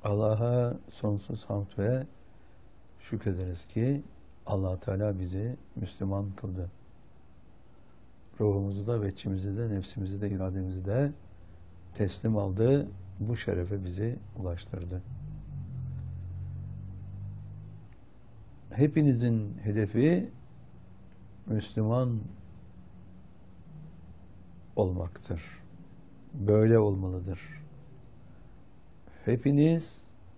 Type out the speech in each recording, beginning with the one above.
Allah'a sonsuz hamd ve şükrederiz ki Allah Teala bizi Müslüman kıldı. Ruhumuzu da, veçimizi de, nefsimizi de, irademizi de teslim aldı. Bu şerefe bizi ulaştırdı. Hepinizin hedefi Müslüman olmaktır. Böyle olmalıdır. Hepiniz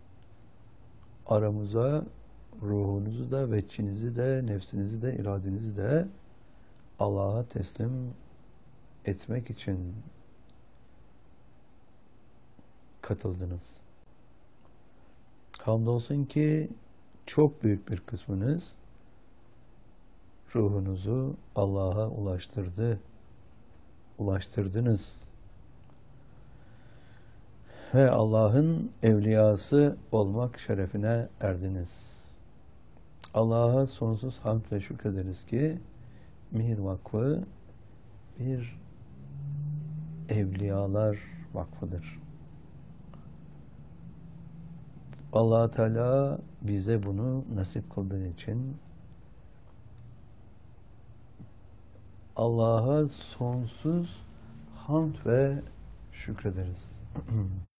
aramıza ruhunuzu da, veçinizi de, nefsinizi de, iradenizi de Allah'a teslim etmek için katıldınız. Hamdolsun ki çok büyük bir kısmınız ruhunuzu Allah'a ulaştırdınız. Ve Allah'ın evliyası olmak şerefine erdiniz. Allah'a sonsuz hamd ve şükrederiz ki Mihir Vakfı bir evliyalar vakfıdır. Allah Teala bize bunu nasip kıldığı için Allah'a sonsuz hamd ve şükrederiz.